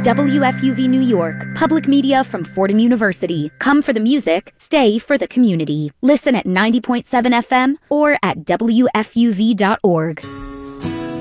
WFUV New York, public media from Fordham University. Come for the music, stay for the community. Listen at 90.7 FM or at WFUV.org.